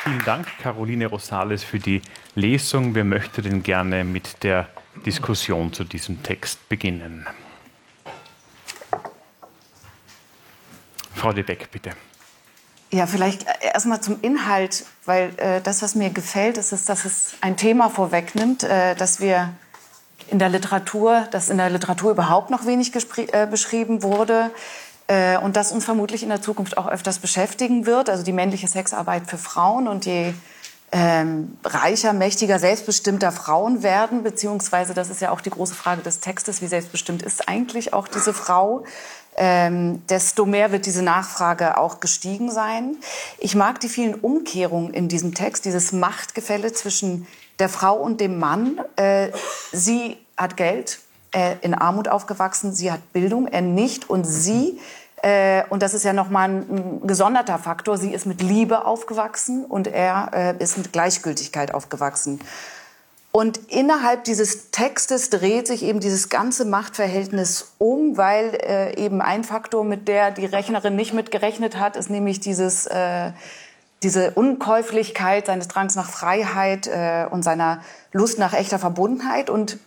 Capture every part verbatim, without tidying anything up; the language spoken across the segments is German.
Vielen Dank, Caroline Rosales, für die Lesung. Wir möchten denn gerne mit der Diskussion zu diesem Text beginnen. Frau de Beck, bitte. Ja, vielleicht erstmal zum Inhalt, weil äh, das, was mir gefällt, ist, ist, dass es ein Thema vorwegnimmt, äh, dass wir in der Literatur, das in der Literatur überhaupt noch wenig äh, beschrieben wurde äh, und das uns vermutlich in der Zukunft auch öfters beschäftigen wird, also die männliche Sexarbeit für Frauen. Und je ähm, reicher, mächtiger, selbstbestimmter Frauen werden, beziehungsweise das ist ja auch die große Frage des Textes, wie selbstbestimmt ist eigentlich auch diese Frau, Ähm, desto mehr wird diese Nachfrage auch gestiegen sein. Ich mag die vielen Umkehrungen in diesem Text, dieses Machtgefälle zwischen der Frau und dem Mann. Äh, sie hat Geld, äh, in Armut aufgewachsen, sie hat Bildung, er nicht. Und sie, äh, und das ist ja nochmal ein, ein gesonderter Faktor, sie ist mit Liebe aufgewachsen und er äh, ist mit Gleichgültigkeit aufgewachsen. Und innerhalb dieses Textes dreht sich eben dieses ganze Machtverhältnis um, weil äh, eben ein Faktor, mit der die Rechnerin nicht mitgerechnet hat, ist nämlich dieses, äh, diese Unkäuflichkeit seines Drangs nach Freiheit äh, und seiner Lust nach echter Verbundenheit. Und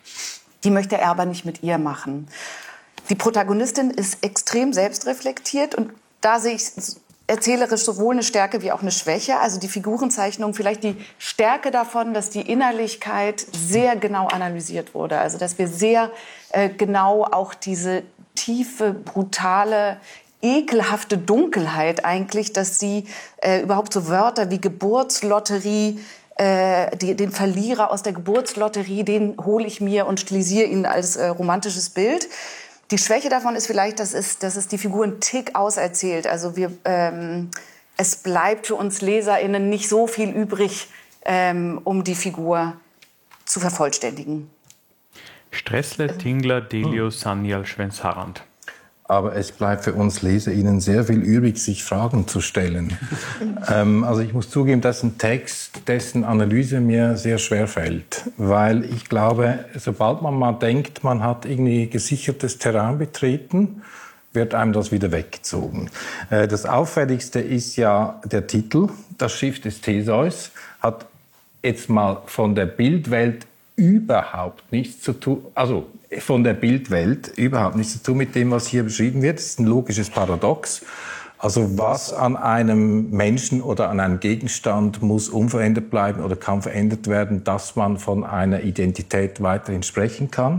die möchte er aber nicht mit ihr machen. Die Protagonistin ist extrem selbstreflektiert und da sehe ich erzählerisch sowohl eine Stärke wie auch eine Schwäche. Also die Figurenzeichnung, vielleicht die Stärke davon, dass die Innerlichkeit sehr genau analysiert wurde. Also dass wir sehr äh, genau auch diese tiefe, brutale, ekelhafte Dunkelheit eigentlich, dass sie äh, überhaupt so Wörter wie Geburtslotterie, äh, die, den Verlierer aus der Geburtslotterie, den hole ich mir und stilisiere ihn als äh, romantisches Bild. Die Schwäche davon ist vielleicht, dass es, dass es die Figur einen Tick auserzählt. Also wir, ähm, es bleibt für uns LeserInnen nicht so viel übrig, ähm, um die Figur zu vervollständigen. Stressle, Tingler, Delius, Sanyal, Schwens-Harand. Aber es bleibt für uns LeserInnen sehr viel übrig, sich Fragen zu stellen. ähm, also ich muss zugeben, das ist ein Text, dessen Analyse mir sehr schwer fällt. Weil ich glaube, sobald man mal denkt, man hat irgendwie gesichertes Terrain betreten, wird einem das wieder weggezogen. Äh, das Auffälligste ist ja der Titel, das Schiff des Theseus, hat jetzt mal von der Bildwelt überhaupt nichts zu tun, also von der Bildwelt überhaupt nichts zu tun mit dem, was hier beschrieben wird. Das ist ein logisches Paradox. Also was an einem Menschen oder an einem Gegenstand muss unverändert bleiben oder kann verändert werden, dass man von einer Identität weiterhin sprechen kann.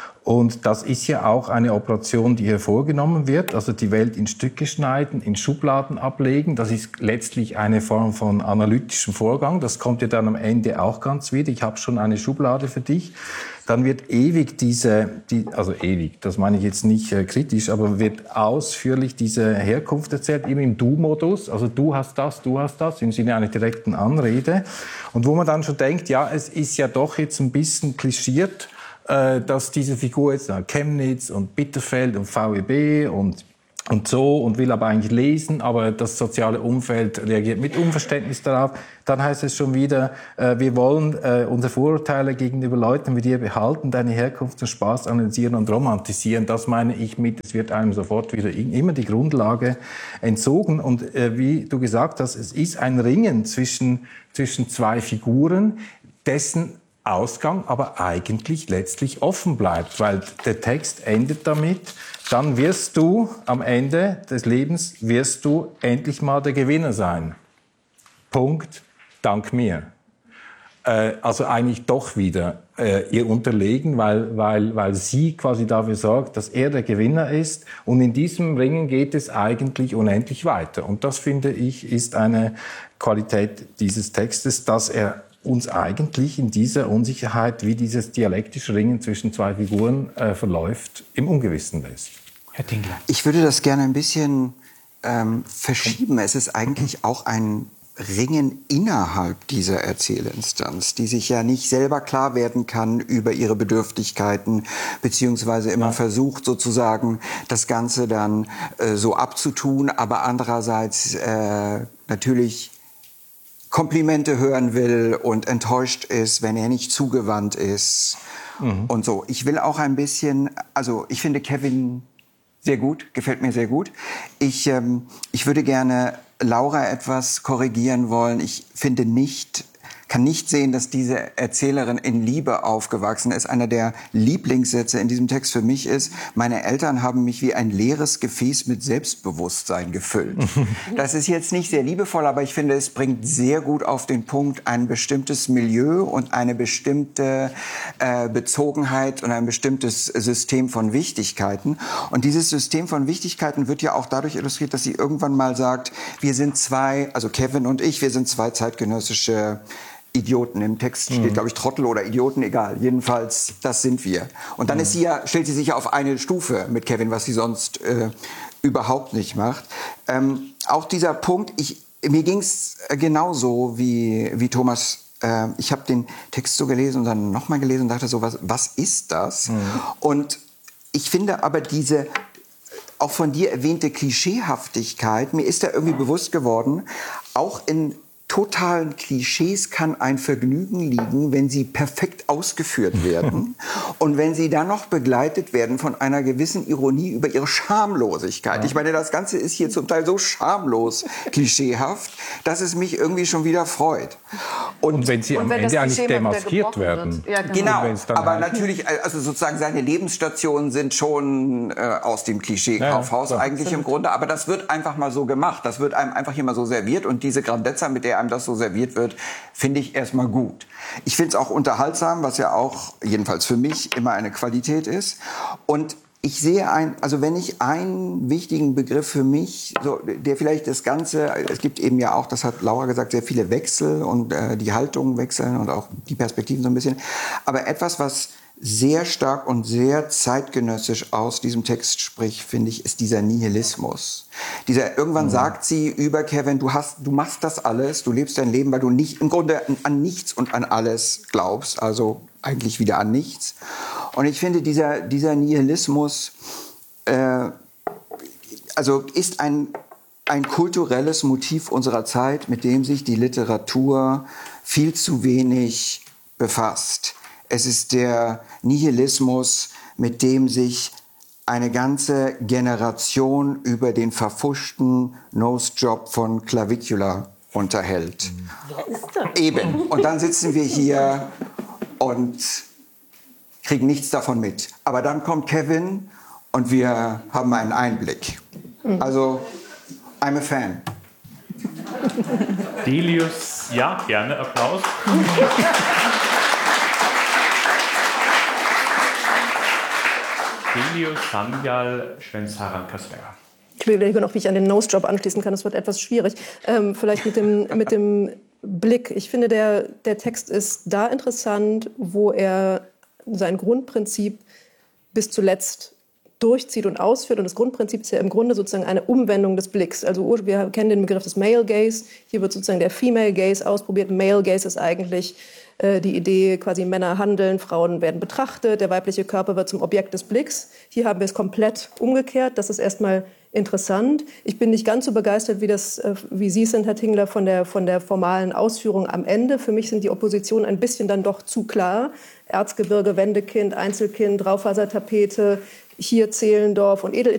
Und das ist ja auch eine Operation, die hier vorgenommen wird, also die Welt in Stücke schneiden, in Schubladen ablegen. Das ist letztlich eine Form von analytischem Vorgang. Das kommt ja dann am Ende auch ganz wieder. Ich habe schon eine Schublade für dich. Dann wird ewig diese, die, also ewig, das meine ich jetzt nicht äh, kritisch, aber wird ausführlich diese Herkunft erzählt, immer im Du-Modus. Also du hast das, du hast das, im Sinne einer direkten Anrede. Und wo man dann schon denkt, ja, es ist ja doch jetzt ein bisschen klischiert, dass diese Figur jetzt nach Chemnitz und Bitterfeld und V E B und, und so und will aber eigentlich lesen, aber das soziale Umfeld reagiert mit Unverständnis darauf. Dann heißt es schon wieder, äh, wir wollen äh, unsere Vorurteile gegenüber Leuten wie dir behalten, deine Herkunft und Spaß analysieren und romantisieren. Das meine ich mit, es wird einem sofort wieder immer die Grundlage entzogen. Und äh, wie du gesagt hast, es ist ein Ringen zwischen, zwischen zwei Figuren, dessen Ausgang aber eigentlich letztlich offen bleibt, weil der Text endet damit, dann wirst du am Ende des Lebens, wirst du endlich mal der Gewinner sein. Punkt, dank mir. Äh, also eigentlich doch wieder äh, ihr unterlegen, weil, weil, weil sie quasi dafür sorgt, dass er der Gewinner ist. Und in diesem Ringen geht es eigentlich unendlich weiter. Und das, finde ich, ist eine Qualität dieses Textes, dass er uns eigentlich in dieser Unsicherheit, wie dieses dialektische Ringen zwischen zwei Figuren äh, verläuft, im Ungewissen lässt. Herr Tingler. Ich würde das gerne ein bisschen ähm, verschieben. Es ist eigentlich auch ein Ringen innerhalb dieser Erzählinstanz, die sich ja nicht selber klar werden kann über ihre Bedürftigkeiten, beziehungsweise immer ja. versucht sozusagen das Ganze dann äh, so abzutun, aber andererseits äh, natürlich Komplimente hören will und enttäuscht ist, wenn er nicht zugewandt ist mhm. und so. Ich will auch ein bisschen, also ich finde Kevin sehr gut, gefällt mir sehr gut. Ich, ähm, ich würde gerne Laura etwas korrigieren wollen. Ich finde nicht, kann nicht sehen, dass diese Erzählerin in Liebe aufgewachsen ist. Einer der Lieblingssätze in diesem Text für mich ist: Meine Eltern haben mich wie ein leeres Gefäß mit Selbstbewusstsein gefüllt. Das ist jetzt nicht sehr liebevoll, aber ich finde, es bringt sehr gut auf den Punkt ein bestimmtes Milieu und eine bestimmte äh, Bezogenheit und ein bestimmtes System von Wichtigkeiten. Und dieses System von Wichtigkeiten wird ja auch dadurch illustriert, dass sie irgendwann mal sagt, wir sind zwei, also Kevin und ich, wir sind zwei zeitgenössische Idioten. Im Text steht, glaube ich, Trottel oder Idioten, egal. Jedenfalls, das sind wir. Und dann mhm. ist sie ja, stellt sie sich ja auf eine Stufe mit Kevin, was sie sonst äh, überhaupt nicht macht. Ähm, auch dieser Punkt, ich, mir ging es genauso wie, wie Thomas. Äh, ich habe den Text so gelesen und dann nochmal gelesen und dachte so, was, was ist das? Mhm. Und ich finde aber diese auch von dir erwähnte Klischeehaftigkeit, mir ist da irgendwie bewusst geworden, auch in totalen Klischees kann ein Vergnügen liegen, wenn sie perfekt ausgeführt werden und wenn sie dann noch begleitet werden von einer gewissen Ironie über ihre Schamlosigkeit. Ja. Ich meine, das Ganze ist hier zum Teil so schamlos klischeehaft, dass es mich irgendwie schon wieder freut. Und, und wenn sie und am wenn Ende eigentlich demaskiert werden. Ja, genau, genau. Aber halt natürlich, also sozusagen seine Lebensstationen sind schon äh, aus dem Klischee-Kaufhaus ja, eigentlich im Grunde, aber das wird einfach mal so gemacht. Das wird einem einfach hier mal so serviert und diese Grandezza, mit der einem das so serviert wird, finde ich erstmal gut. Ich finde es auch unterhaltsam, was ja auch, jedenfalls für mich, immer eine Qualität ist. Und ich sehe ein, also wenn ich einen wichtigen Begriff für mich, so, der vielleicht das Ganze, es gibt eben ja auch, das hat Laura gesagt, sehr viele Wechsel und äh, die Haltungen wechseln und auch die Perspektiven so ein bisschen. Aber etwas, was sehr stark und sehr zeitgenössisch aus diesem Text spricht, finde ich, ist dieser Nihilismus. Dieser, irgendwann mhm. sagt sie über Kevin, du hast, du machst das alles, du lebst dein Leben, weil du nicht, im Grunde an nichts und an alles glaubst, also eigentlich wieder an nichts. Und ich finde, dieser, dieser Nihilismus, äh, also ist ein, ein kulturelles Motiv unserer Zeit, mit dem sich die Literatur viel zu wenig befasst. Es ist der Nihilismus, mit dem sich eine ganze Generation über den verfuschten Nosejob von Clavicula unterhält. Wer ist das? Eben. Und dann sitzen wir hier und kriegen nichts davon mit. Aber dann kommt Kevin und wir haben einen Einblick. Also, I'm a fan. Delius, ja, gerne Applaus. Delius Sanjal Schwensaran-Kasvera. Ich will gleich noch, wie ich an den Nosejob anschließen kann. Das wird etwas schwierig. Ähm, vielleicht mit dem, mit dem Blick. Ich finde, der, der Text ist da interessant, wo er sein Grundprinzip bis zuletzt durchzieht und ausführt. Und das Grundprinzip ist ja im Grunde sozusagen eine Umwendung des Blicks. Also wir kennen den Begriff des Male Gaze. Hier wird sozusagen der Female Gaze ausprobiert. Male Gaze ist eigentlich äh, die Idee, quasi Männer handeln, Frauen werden betrachtet, der weibliche Körper wird zum Objekt des Blicks. Hier haben wir es komplett umgekehrt. Das ist erstmal interessant. Ich bin nicht ganz so begeistert, wie, das, wie Sie sind, Herr Tingler, von der, von der formalen Ausführung am Ende. Für mich sind die Oppositionen ein bisschen dann doch zu klar. Erzgebirge, Wendekind, Einzelkind, Raufasertapete, hier Zehlendorf und Edel